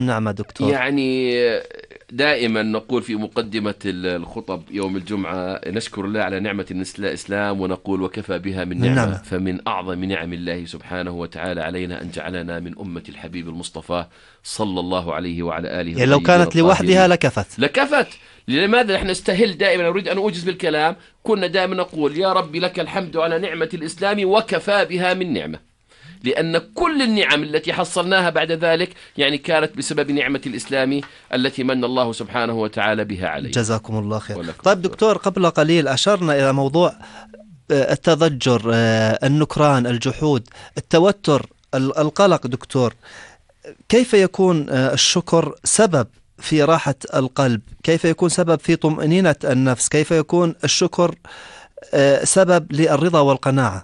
نعم دكتور. يعني دائما نقول في مقدمة الخطب يوم الجمعة نشكر الله على نعمة الإسلام، ونقول وكفى بها من من نعمة. نعمة. فمن أعظم نعم الله سبحانه وتعالى علينا أن جعلنا من أمة الحبيب المصطفى صلى الله عليه وعلى آله يعني لو الطيبين كانت لوحدها الطاهرين. لكفت. لكفت. لماذا نحن نستهل دائما؟ أريد أن أوجز بالكلام. كنا دائما نقول يا ربي لك الحمد على نعمة الإسلام وكفى بها من نعمة، لأن كل النعم التي حصلناها بعد ذلك يعني كانت بسبب نعمة الإسلام التي من الله سبحانه وتعالى بها علينا. جزاكم الله خير. ولكم طيب دكتور. دكتور، قبل قليل أشرنا إلى موضوع التضجر، النكران، الجحود، التوتر، القلق. دكتور، كيف يكون الشكر سبب في راحة القلب؟ كيف يكون سبب في طمأنينة النفس؟ كيف يكون الشكر سبب للرضا والقناعة؟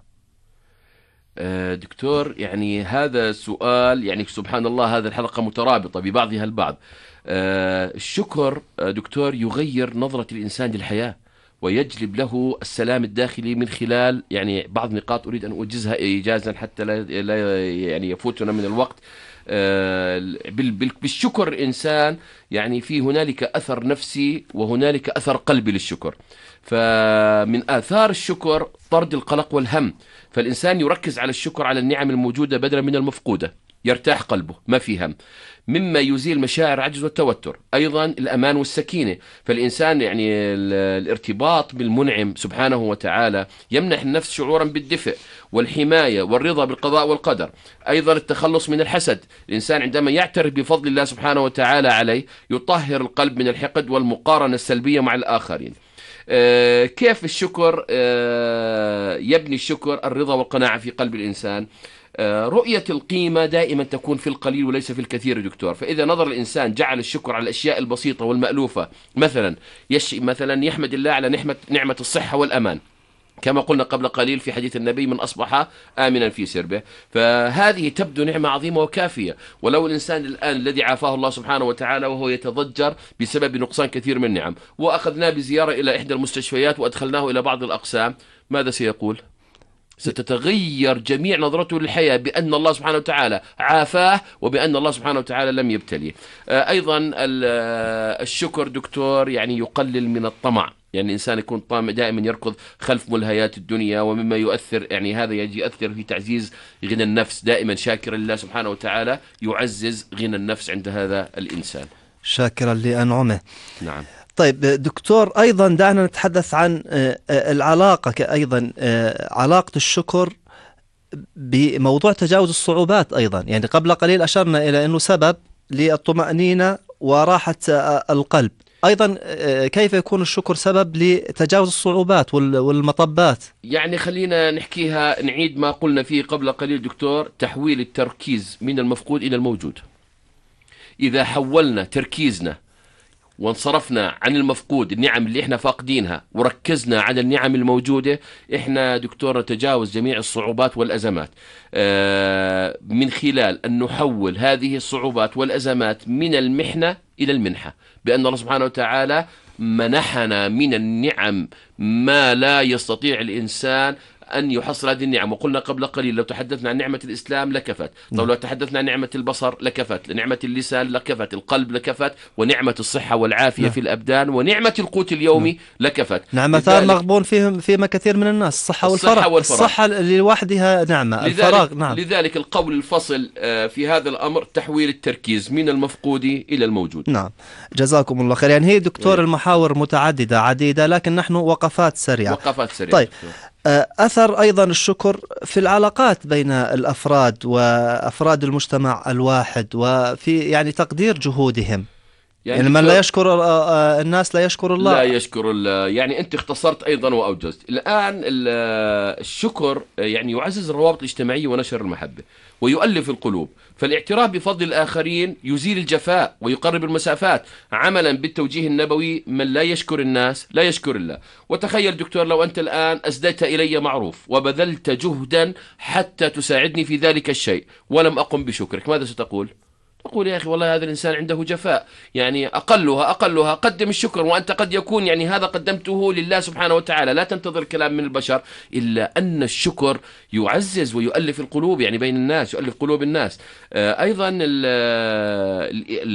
دكتور، يعني هذا سؤال، يعني سبحان الله، هذه الحلقة مترابطة ببعضها البعض. الشكر دكتور يغير نظرة الإنسان للحياة، ويجلب له السلام الداخلي من خلال يعني بعض نقاط أريد أن أوجزها إيجازا حتى لا يعني يفوتنا من الوقت. بالشكر الإنسان يعني في هنالك أثر نفسي وهنالك أثر قلبي للشكر. فمن آثار الشكر طرد القلق والهم، فالإنسان يركز على الشكر على النعم الموجودة بدلا من المفقودة، يرتاح قلبه، ما في هم، مما يزيل مشاعر العجز والتوتر. أيضا الأمان والسكينة، فالإنسان يعني الارتباط بالمنعم سبحانه وتعالى يمنح النفس شعورا بالدفء والحماية والرضا بالقضاء والقدر. أيضا التخلص من الحسد، الإنسان عندما يعترف بفضل الله سبحانه وتعالى عليه يطهر القلب من الحقد والمقارنة السلبية مع الآخرين. كيف الشكر يبني الشكر الرضا والقناعة في قلب الإنسان؟ رؤية القيمة دائما تكون في القليل وليس في الكثير دكتور. فإذا نظر الإنسان جعل الشكر على الأشياء البسيطة والمألوفة، مثلا يحمد الله على نعمة الصحة والأمان، كما قلنا قبل قليل في حديث النبي: من أصبح آمنا في سربه. فهذه تبدو نعمة عظيمة وكافية. ولو الإنسان الآن الذي عافاه الله سبحانه وتعالى وهو يتضجر بسبب نقصان كثير من النعم، وأخذناه بزيارة إلى إحدى المستشفيات وأدخلناه إلى بعض الأقسام، ماذا سيقول؟ ستتغير جميع نظرته للحياة بأن الله سبحانه وتعالى عافاه وبأن الله سبحانه وتعالى لم يبتليه. أيضا الشكر دكتور يعني يقلل من الطمع، يعني الإنسان يكون طامع دائما يركض خلف ملهيات الدنيا، ومما يؤثر يعني هذا يجي يؤثر في تعزيز غنى النفس. دائما شاكرا لله سبحانه وتعالى يعزز غنى النفس عند هذا الإنسان. شاكرا لأنعمه. نعم. طيب دكتور، أيضا دعنا نتحدث عن العلاقة، أيضا علاقة الشكر بموضوع تجاوز الصعوبات. أيضا يعني قبل قليل أشرنا إلى أنه سبب للطمأنينة وراحة القلب. أيضا كيف يكون الشكر سبب لتجاوز الصعوبات والمطبات؟ يعني خلينا نحكيها، نعيد ما قلنا فيه قبل قليل دكتور: تحويل التركيز من المفقود إلى الموجود. إذا حولنا تركيزنا وانصرفنا عن المفقود، النعم اللي احنا فاقدينها، وركزنا على النعم الموجودة، احنا دكتور نتجاوز جميع الصعوبات والأزمات من خلال أن نحول هذه الصعوبات والأزمات من المحنة إلى المنحة، بأن الله سبحانه وتعالى منحنا من النعم ما لا يستطيع الإنسان أن يحصل هذه النعم. وقلنا قبل قليل لو تحدثنا عن نعمة الإسلام لكفت، طب لو تحدثنا عن نعمة البصر لكفت، نعمة اللسان لكفت، القلب لكفت، ونعمة الصحة والعافية في الأبدان، ونعمة القوت اليومي لكفت. نعمتان مغبون فيهما كثير من الناس: الصحة والفراغ. الصحة لوحدها نعمة، الفراغ نعم. لذلك القول الفصل في هذا الأمر تحويل التركيز من المفقود إلى الموجود. نعم، جزاكم الله خير. يعني هي دكتور المحاور متعددة عديدة، لكن نحن وقفات سريعة. طيب، أثر أيضا الشكر في العلاقات بين الأفراد وأفراد المجتمع الواحد، وفي يعني تقدير جهودهم. يعني من لا يشكر الناس لا يشكر الله. لا يشكر الله. يعني أنت اختصرت أيضا وأوجزت. الآن الشكر يعني يعزز الروابط الاجتماعية ونشر المحبة ويؤلف القلوب. فالاعتراف بفضل الآخرين يزيل الجفاء ويقرب المسافات، عملا بالتوجيه النبوي: من لا يشكر الناس لا يشكر الله. وتخيل دكتور لو أنت الآن أسديت إلي معروف وبذلت جهدا حتى تساعدني في ذلك الشيء ولم أقم بشكرك، ماذا ستقول؟ تقول يا أخي والله هذا الإنسان عنده جفاء، يعني أقلها قدم الشكر، وأنت قد يكون يعني هذا قدمته لله سبحانه وتعالى، لا تنتظر كلام من البشر. إلا أن الشكر يعزز ويؤلف القلوب، يعني بين الناس، يؤلف قلوب الناس. أيضا